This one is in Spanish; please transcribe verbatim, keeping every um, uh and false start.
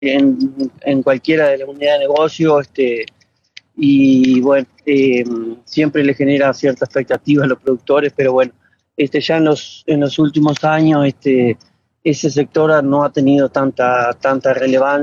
en, en cualquiera de las unidades de negocio, este, y bueno, eh, siempre le genera cierta expectativa a los productores, pero bueno, este, ya en los, en los últimos años este, ese sector no ha tenido tanta, tanta relevancia.